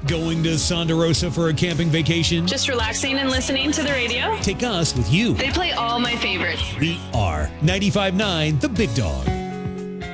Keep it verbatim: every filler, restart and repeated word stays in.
Going to Sonderosa for a camping vacation? Just relaxing and listening to the radio? Take us with you. They play all my favorites. We are ninety-five point nine The Big Dog.